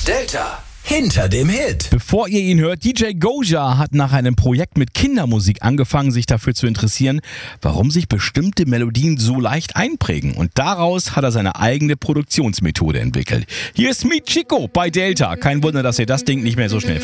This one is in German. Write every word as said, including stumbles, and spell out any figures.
Delta. Hinter dem Hit. Bevor ihr ihn hört, D J Goja hat nach einem Projekt mit Kindermusik angefangen, sich dafür zu interessieren, warum sich bestimmte Melodien so leicht einprägen. Und daraus hat er seine eigene Produktionsmethode entwickelt. Hier ist Meet Chico bei Delta. Kein Wunder, dass ihr das Ding nicht mehr so schnell